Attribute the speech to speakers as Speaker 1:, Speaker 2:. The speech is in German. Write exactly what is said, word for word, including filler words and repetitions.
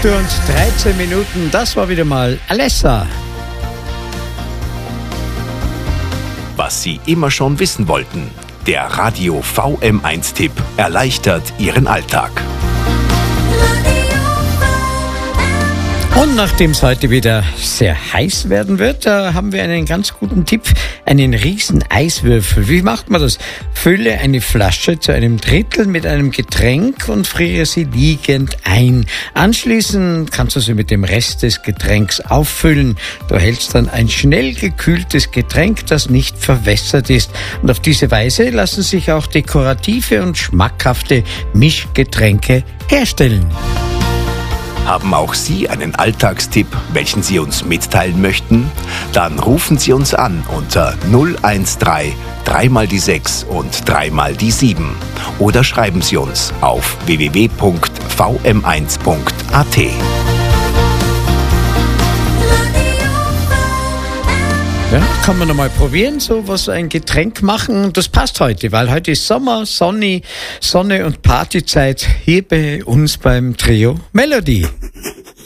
Speaker 1: acht Uhr und dreizehn Minuten, das war wieder mal Alessa.
Speaker 2: Was Sie immer schon wissen wollten. Der Radio V M eins Tipp erleichtert Ihren Alltag.
Speaker 1: Und nachdem es heute wieder sehr heiß werden wird, da haben wir einen ganz guten Tipp, einen riesen Eiswürfel. Wie macht man das? Fülle eine Flasche zu einem Drittel mit einem Getränk und friere sie liegend ein. Anschließend kannst du sie mit dem Rest des Getränks auffüllen. Du erhältst dann ein schnell gekühltes Getränk, das nicht verwässert ist. Und auf diese Weise lassen sich auch dekorative und schmackhafte Mischgetränke herstellen.
Speaker 2: Haben auch Sie einen Alltagstipp, welchen Sie uns mitteilen möchten? Dann rufen Sie uns an unter null eins drei, drei mal die sechs und drei mal die sieben. Oder schreiben Sie uns auf w w w punkt v m eins punkt a t.
Speaker 1: Ja, kann man nochmal probieren, so was ein Getränk machen. Das passt heute, weil heute ist Sommer, Sonne, Sonne und Partyzeit hier bei uns beim Trio Melody.